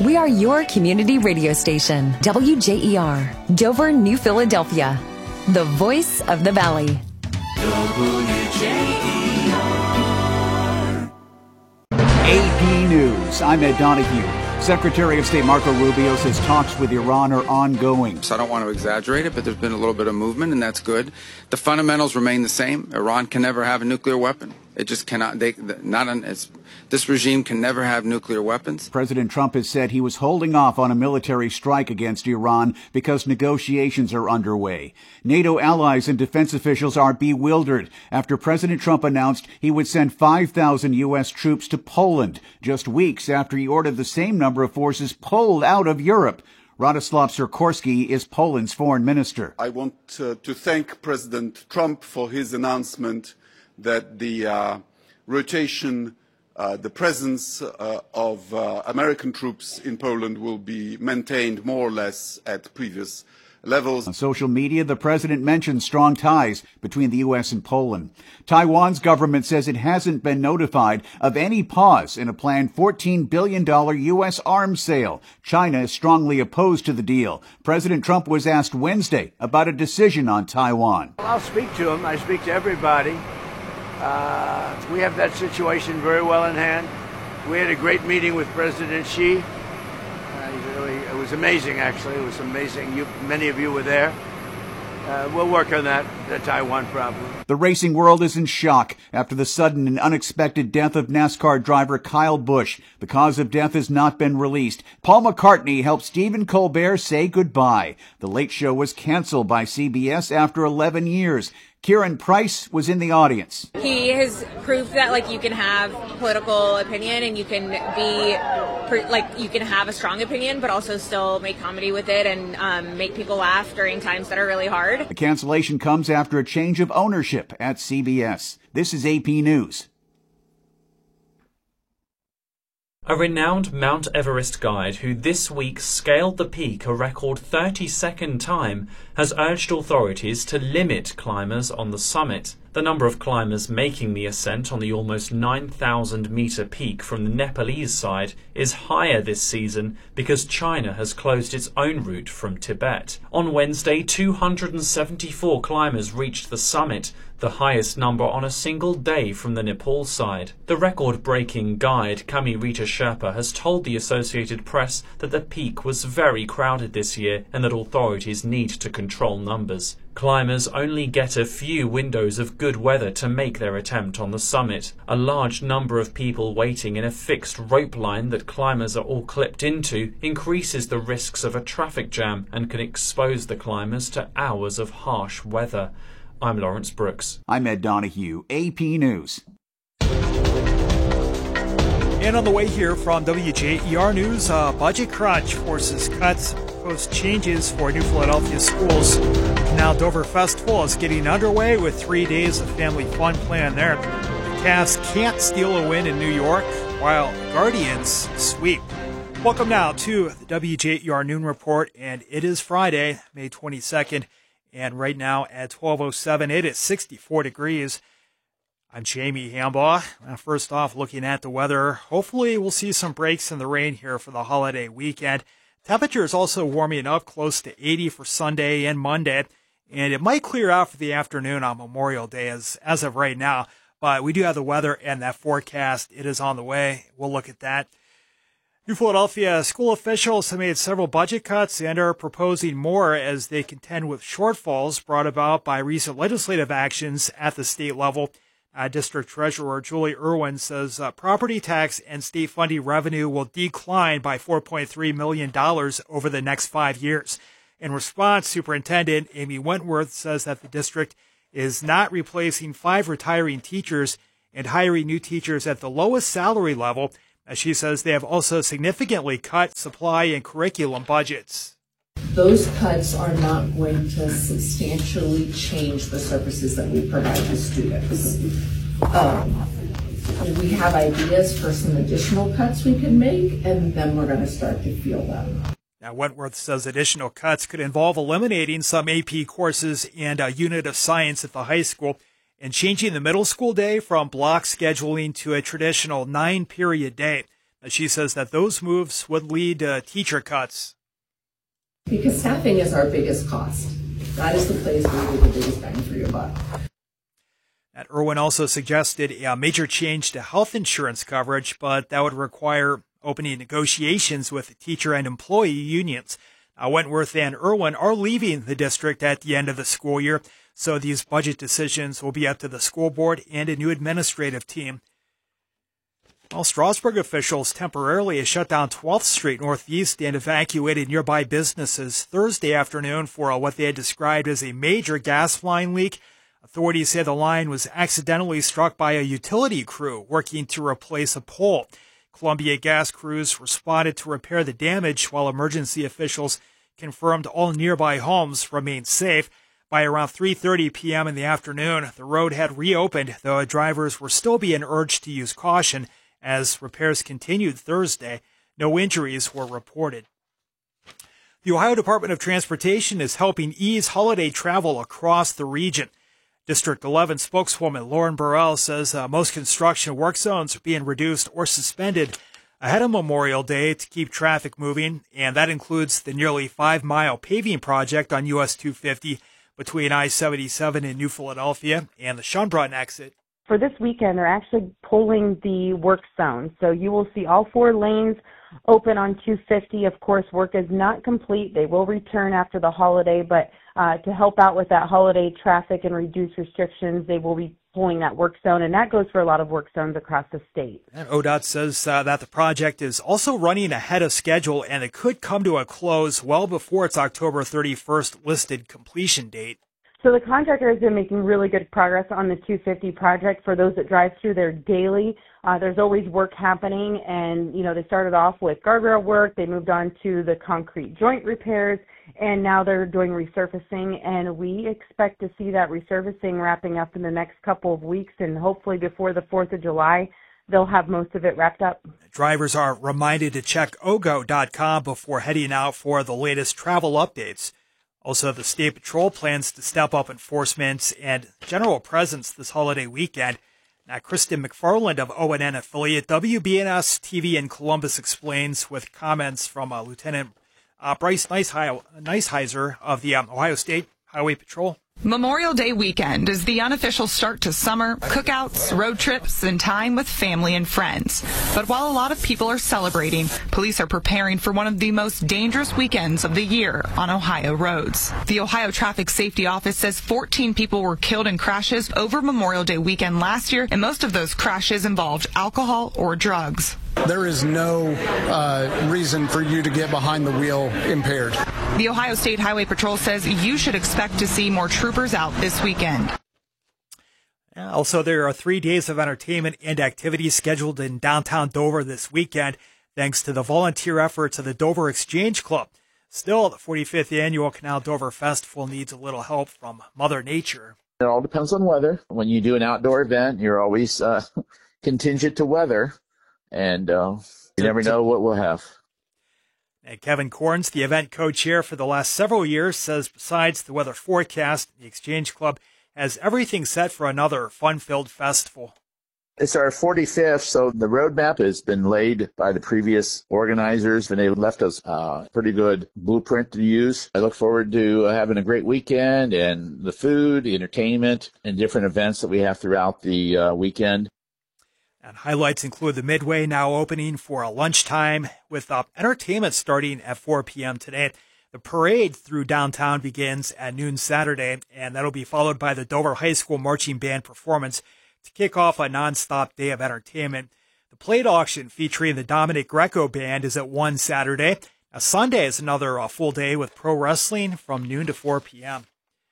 We are your community radio station, WJER, Dover, New Philadelphia, the voice of the Valley. WJER. AP News. I'm Ed Donahue. Secretary of State Marco Rubio says talks with Iran are ongoing. So I don't want to exaggerate it, but there's been a little bit of movement, and that's good. The fundamentals remain the same. Iran can never have a nuclear weapon. It just cannot. This regime can never have nuclear weapons. President Trump has said he was holding off on a military strike against Iran because negotiations are underway. NATO allies and defense officials are bewildered after President Trump announced he would send 5,000 U.S. troops to Poland just weeks after he ordered the same number of forces pulled out of Europe. Radoslaw Sikorski is Poland's foreign minister. I want to thank President Trump for his announcement that the rotation, the presence of American troops in Poland will be maintained more or less at previous levels. On social media, the president mentioned strong ties between the U.S. and Poland. Taiwan's government says it hasn't been notified of any pause in a planned $14 billion U.S. arms sale. China is strongly opposed to the deal. President Trump was asked Wednesday about a decision on Taiwan. I'll speak to him. I speak to everybody. We have that situation very well in hand. We had a great meeting with President Xi. It was amazing, actually. It was amazing. Many of you were there. We'll work on the Taiwan problem. The racing world is in shock after the sudden and unexpected death of NASCAR driver Kyle Busch. The cause of death has not been released. Paul McCartney helped Stephen Colbert say goodbye. The Late Show was canceled by CBS after 11 years. Kieran Price was in the audience. He has proved that you can have political opinion and you can you can have a strong opinion, but also still make comedy with it and make people laugh during times that are really hard. The cancellation comes after a change of ownership at CBS. This is AP News. A renowned Mount Everest guide who this week scaled the peak a record 32nd time has urged authorities to limit climbers on the summit. The number of climbers making the ascent on the almost 9,000-metre peak from the Nepalese side is higher this season because China has closed its own route from Tibet. On Wednesday, 274 climbers reached the summit, the highest number on a single day from the Nepal side. The record-breaking guide, Kami Rita Sherpa, has told the Associated Press that the peak was very crowded this year and that authorities need to control numbers. Climbers only get a few windows of good weather to make their attempt on the summit. A large number of people waiting in a fixed rope line that climbers are all clipped into increases the risks of a traffic jam and can expose the climbers to hours of harsh weather. I'm Lawrence Brooks. I'm Ed Donahue, AP News. And on the way here from WJER News, budget crunch forces cuts, proposed changes for New Philadelphia schools. Now Dover Festival is getting underway with 3 days of family fun planned there. The Cavs can't steal a win in New York, while the Guardians sweep. Welcome now to the WJER Noon Report, and it is Friday, May 22nd, and right now at 12:07, it is 64 degrees. I'm Jamie Hambaugh. First off, looking at the weather, hopefully we'll see some breaks in the rain here for the holiday weekend. Temperature is also warming up close to 80 for Sunday and Monday, and it might clear out for the afternoon on Memorial Day as of right now. But we do have the weather and that forecast. It is on the way. We'll look at that. New Philadelphia school officials have made several budget cuts and are proposing more as they contend with shortfalls brought about by recent legislative actions at the state level. District Treasurer Julie Irwin says property tax and state funding revenue will decline by $4.3 million over the next 5 years. In response, Superintendent Amy Wentworth says that the district is not replacing 5 retiring teachers and hiring new teachers at the lowest salary level. As she says, they have also significantly cut supply and curriculum budgets. Those cuts are not going to substantially change the services that we provide to students. We have ideas for some additional cuts we can make, and then we're going to start to feel them. Now, Wentworth says additional cuts could involve eliminating some AP courses and a unit of science at the high school and changing the middle school day from block scheduling to a traditional 9-period day. She says that those moves would lead to teacher cuts. Because staffing is our biggest cost. That is the place where you get the biggest bang for your buck. And Irwin also suggested a major change to health insurance coverage, but that would require opening negotiations with teacher and employee unions. Wentworth and Irwin are leaving the district at the end of the school year, so these budget decisions will be up to the school board and a new administrative team. Well, Strasburg officials temporarily shut down 12th Street Northeast and evacuated nearby businesses Thursday afternoon for what they had described as a major gas line leak. Authorities say the line was accidentally struck by a utility crew working to replace a pole. Columbia Gas crews responded to repair the damage, while emergency officials confirmed all nearby homes remained safe. By around 3:30 p.m. in the afternoon, the road had reopened, though drivers were still being urged to use caution as repairs continued Thursday. No injuries were reported. The Ohio Department of Transportation is helping ease holiday travel across the region. District 11 spokeswoman Lauren Burrell says most construction work zones are being reduced or suspended ahead of Memorial Day to keep traffic moving, and that includes the nearly 5-mile paving project on US 250 between I-77 in New Philadelphia and the Schönbrunn exit. For this weekend, they're actually pulling the work zone. So you will see all 4 lanes open on 250. Of course, work is not complete. They will return after the holiday, but to help out with that holiday traffic and reduce restrictions, they will be pulling that work zone, and that goes for a lot of work zones across the state. And ODOT says that the project is also running ahead of schedule, and it could come to a close well before its October 31st listed completion date. So the contractor has been making really good progress on the 250 project. For those that drive through there daily, there's always work happening, and they started off with guardrail work, they moved on to the concrete joint repairs, and now they're doing resurfacing, and we expect to see that resurfacing wrapping up in the next couple of weeks, and hopefully before the 4th of July, they'll have most of it wrapped up. Drivers are reminded to check ogo.com before heading out for the latest travel updates. Also, the State Patrol plans to step up enforcement and general presence this holiday weekend. Now, Kristen McFarland of ONN affiliate WBNS TV in Columbus explains with comments from Lieutenant Bryce Neisheiser of the Ohio State Highway Patrol. Memorial Day weekend is the unofficial start to summer, cookouts, road trips, and time with family and friends. But while a lot of people are celebrating, police are preparing for one of the most dangerous weekends of the year on Ohio roads. The Ohio Traffic Safety Office says 14 people were killed in crashes over Memorial Day weekend last year, and most of those crashes involved alcohol or drugs. There is no reason for you to get behind the wheel impaired. The Ohio State Highway Patrol says you should expect to see more troopers out this weekend. Also, there are 3 days of entertainment and activities scheduled in downtown Dover this weekend, thanks to the volunteer efforts of the Dover Exchange Club. Still, the 45th annual Canal Dover Festival needs a little help from Mother Nature. It all depends on weather. When you do an outdoor event, you're always contingent to weather. And you never know what we'll have. And Kevin Corns, the event co-chair for the last several years, says besides the weather forecast, the Exchange Club has everything set for another fun-filled festival. It's our 45th, so the roadmap has been laid by the previous organizers, and they left us a pretty good blueprint to use. I look forward to having a great weekend, and the food, the entertainment, and different events that we have throughout the weekend. And highlights include the Midway now opening for a lunchtime with entertainment starting at 4 p.m. today. The parade through downtown begins at noon Saturday, and that'll be followed by the Dover High School Marching Band performance to kick off a nonstop day of entertainment. The plate auction featuring the Dominic Greco Band is at 1 Saturday. Now, Sunday is another full day with pro wrestling from noon to 4 p.m.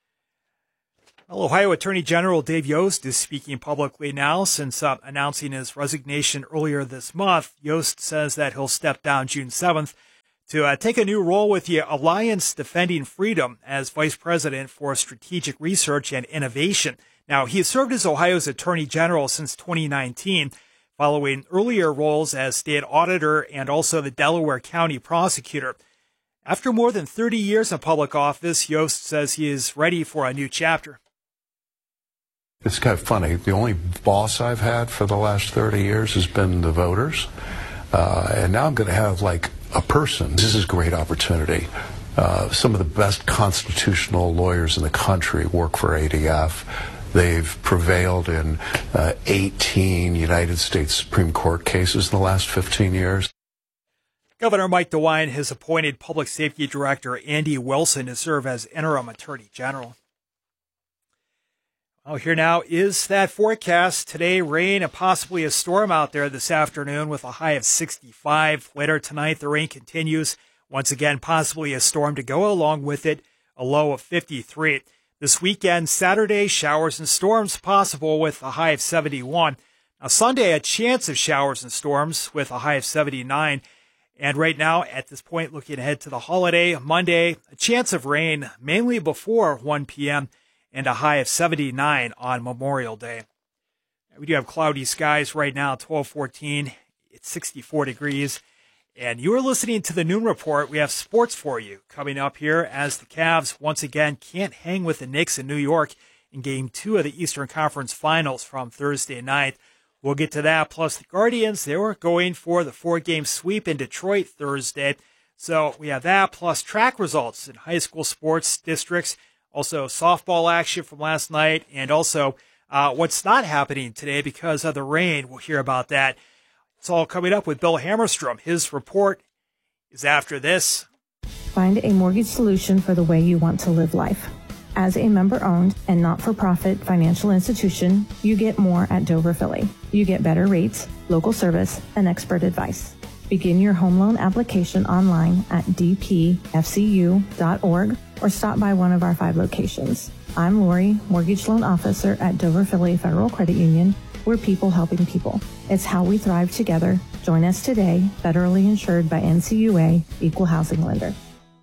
Well, Ohio Attorney General Dave Yost is speaking publicly now since announcing his resignation earlier this month. Yost says that he'll step down June 7th to take a new role with the Alliance Defending Freedom as Vice President for Strategic Research and Innovation. Now, he has served as Ohio's Attorney General since 2019, following earlier roles as State Auditor and also the Delaware County Prosecutor. After more than 30 years in public office, Yost says he is ready for a new chapter. It's kind of funny. The only boss I've had for the last 30 years has been the voters. and now I'm going to have like a person. This is a great opportunity. Some of the best constitutional lawyers in the country work for ADF. They've prevailed in 18 United States Supreme Court cases in the last 15 years. Governor Mike DeWine has appointed Public Safety Director Andy Wilson to serve as interim Attorney General. Well, here now is that forecast. Today, rain and possibly a storm out there this afternoon with a high of 65. Later tonight, the rain continues. Once again, possibly a storm to go along with it, a low of 53. This weekend, Saturday, showers and storms possible with a high of 71. Now, Sunday, a chance of showers and storms with a high of 79. And right now, at this point, looking ahead to the holiday, Monday, a chance of rain, mainly before 1 p.m., and a high of 79 on Memorial Day. We do have cloudy skies right now, 12:14. It's 64 degrees. And you are listening to the Noon Report. We have sports for you coming up here as the Cavs once again can't hang with the Knicks in New York in Game 2 of the Eastern Conference Finals from Thursday night. We'll get to that. Plus the Guardians, they were going for the 4-game sweep in Detroit Thursday. So we have that plus track results in high school sports districts. Also softball action from last night. And also what's not happening today because of the rain. We'll hear about that. It's all coming up with Bill Hammerstrom. His report is after this. Find a mortgage solution for the way you want to live life. As a member-owned and not-for-profit financial institution, you get more at Dover Philly. You get better rates, local service, and expert advice. Begin your home loan application online at dpfcu.org or stop by one of our 5 locations. I'm Lori, Mortgage Loan Officer at Dover Philly Federal Credit Union. We're people helping people. It's how we thrive together. Join us today, federally insured by NCUA, Equal Housing Lender.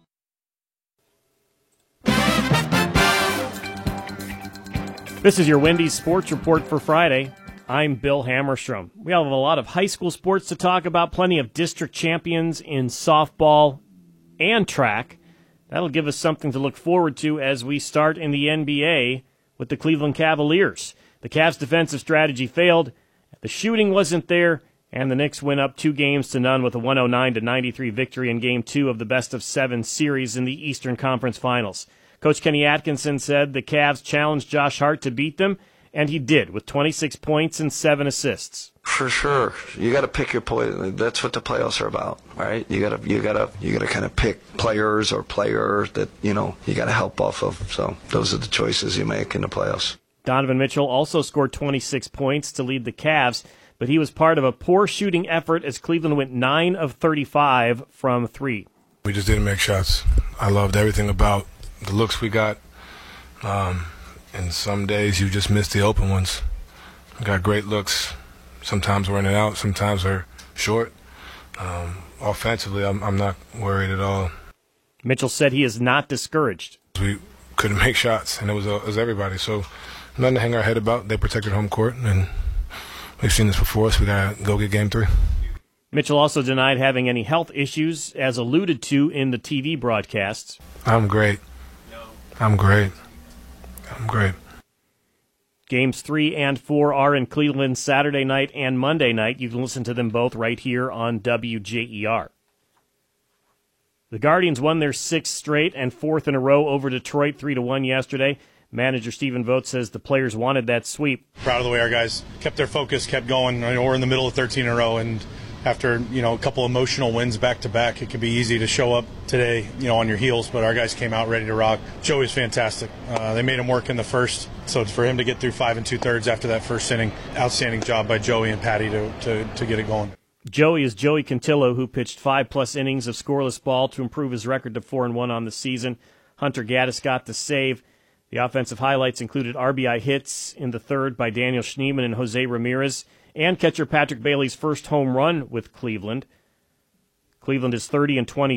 This is your Wendy's Sports Report for Friday. I'm Bill Hammerstrom. We have a lot of high school sports to talk about, plenty of district champions in softball and track. That'll give us something to look forward to as we start in the NBA with the Cleveland Cavaliers. The Cavs' defensive strategy failed, the shooting wasn't there, and the Knicks went up 2-0 with a 109-93 victory in Game 2 of the best-of-7 series in the Eastern Conference Finals. Coach Kenny Atkinson said the Cavs challenged Josh Hart to beat them, and he did with 26 points and 7 assists. For sure, you got to pick your play. That's what the playoffs are about, right? You got to kind of pick players that you got to help off of. So those are the choices you make in the playoffs. Donovan Mitchell also scored 26 points to lead the Cavs, but he was part of a poor shooting effort as Cleveland went 9 of 35 from 3. We just didn't make shots. I loved everything about the looks we got. And some days you just miss the open ones. We got great looks. Sometimes we're in and out, sometimes they're short. Offensively, I'm not worried at all. Mitchell said he is not discouraged. We couldn't make shots, and it was everybody. So nothing to hang our head about. They protected home court, and we've seen this before, so we got to go get Game 3. Mitchell also denied having any health issues, as alluded to in the TV broadcasts. I'm great. I'm great. Games 3 and 4 are in Cleveland Saturday night and Monday night. You can listen to them both right here on WJER. The Guardians won their 6th straight and 4th in a row over Detroit 3-1 yesterday. Manager Stephen Vogt says the players wanted that sweep. Proud of the way our guys kept their focus, kept going. We're in the middle of 13 in a row, and after a couple emotional wins back to back, it can be easy to show up today, on your heels. But our guys came out ready to rock. Joey's fantastic. They made him work in the first, so for him to get through 5 2/3 after that first inning, outstanding job by Joey and Patty to get it going. Joey is Joey Cantillo, who pitched 5+ innings of scoreless ball to improve his record to 4-1 on the season. Hunter Gaddis got the save. The offensive highlights included RBI hits in the third by Daniel Schneemann and Jose Ramirez, and catcher Patrick Bailey's first home run with Cleveland. Cleveland is 30-20